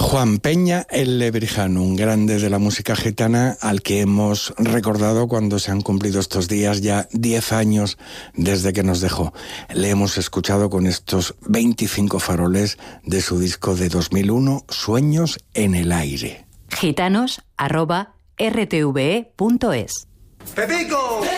Juan Peña el Lebrijano, un grande de la música gitana al que hemos recordado cuando se han cumplido estos días ya 10 años desde que nos dejó. Le hemos escuchado con estos 25 faroles de su disco de 2001, Sueños en el aire. Gitanos@rtve.es. ¡Pepico!